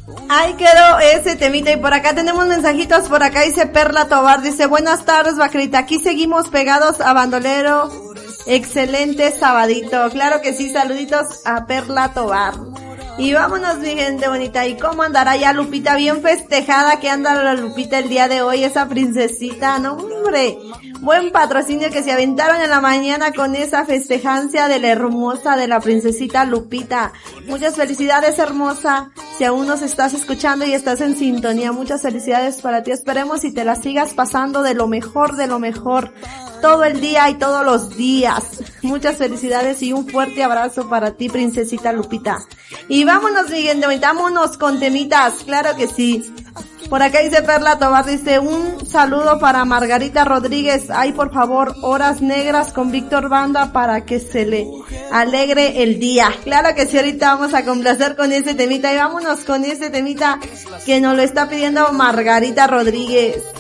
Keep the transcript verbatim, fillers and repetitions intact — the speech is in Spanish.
Ahí quedó ese temita y por acá tenemos mensajitos, por acá dice Perla Tobar, dice buenas tardes Vaquerita, aquí seguimos pegados a Bandolero, excelente sabadito, claro que sí, saluditos a Perla Tobar. Y vámonos mi gente bonita, ¿y cómo andará ya Lupita? Bien festejada que anda la Lupita el día de hoy, esa princesita, no hombre, buen patrocinio que se aventaron en la mañana con esa festejancia de la hermosa, de la princesita Lupita. Muchas felicidades hermosa, si aún nos estás escuchando y estás en sintonía, muchas felicidades para ti, esperemos y te la sigas pasando de lo mejor, de lo mejor, todo el día y todos los días. Muchas felicidades y un fuerte abrazo para ti, princesita Lupita. Y vámonos, mi gente, vámonos con temitas, claro que sí. Por acá dice Perla Tobar, dice un saludo para Margarita Rodríguez. Ay, por favor, horas negras con Víctor Banda para que se le alegre el día. Claro que sí, ahorita vamos a complacer con ese temita y vámonos con ese temita que nos lo está pidiendo Margarita Rodríguez.